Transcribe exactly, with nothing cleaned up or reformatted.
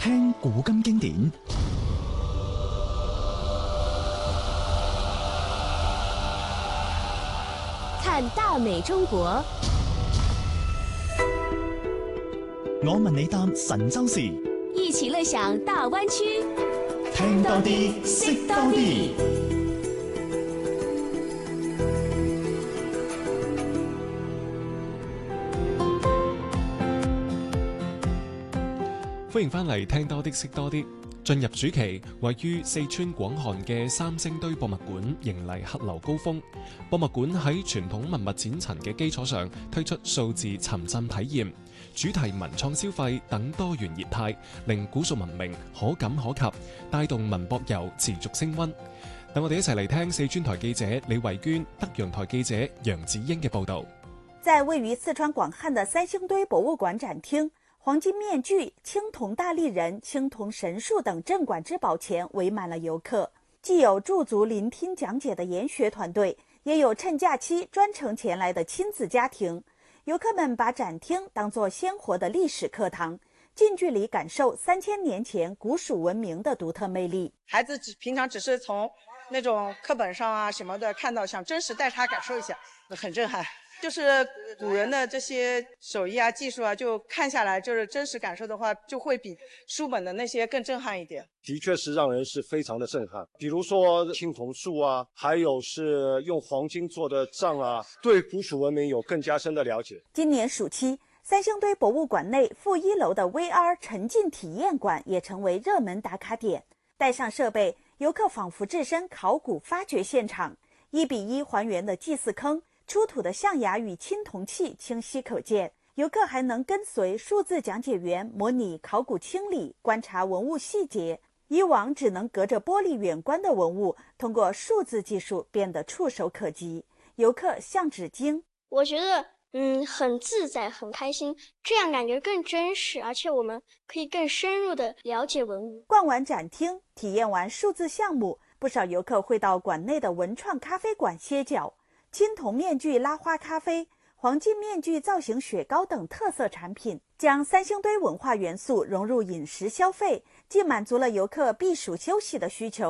聽古今經典， 看大美中國。 我問你答神州事， 一起樂享大灣區， 聽多啲，識多啲。 歡迎翻嚟聽多啲識多啲。進入暑期，位於四川廣漢嘅三星堆博物館迎嚟客流高峰。博物館喺傳統文物展陳嘅基礎上，推出數字沉浸體驗、主題文創消費等多元業態，令古蜀文明可感可及，帶動文博遊持續升溫。等我哋一齊嚟聽四川台記者李維娟、德陽台記者楊子英嘅報道。 在位於四川廣漢的三星堆博物館展廳，黃金面具、青銅大立人、青銅神樹等鎮館之寶前圍滿了遊客，既有駐足聆聽講解的研學團隊，也有趁假期專程前來的親子家庭。遊客們把展廳當作鮮活的歷史課堂，近距離感受三千年前古蜀文明的獨特魅力。 孩子平常只是從那種課本上啊什麼的看到，想真實帶他感受一下，很震撼。就是古人的這些手藝啊、技術啊，就看下來，就是真實感受的話，就會比書本的那些更震撼一點。 的確是讓人是非常的震撼。比如說青銅樹啊，還有是用黃金做的杖啊，對古蜀文明有更加深的了解。 今年暑期，三星堆博物館內負一樓的 V R 沉浸體驗館也成為熱門打卡點。帶上設備，遊客仿佛置身考古發掘現場，一比一還原的祭祀坑。出土的象牙與青銅器清晰可見，遊客還能跟隨數字講解員模擬考古清理，觀察文物細節。以往只能隔着玻璃遠觀的文物，通過數字技術變得觸手可及。遊客向指經， 我覺得嗯很自在，很開心，這樣感覺更真實，而且我們可以更深入的了解文物。 逛完展廳，體驗完數字項目，不少遊客會到館內的文創咖啡館歇腳。青銅面具拉花咖啡、黃金面具造型雪糕等特色產品，將三星堆文化元素融入飲食消費，既滿足了遊客避暑休息的需求，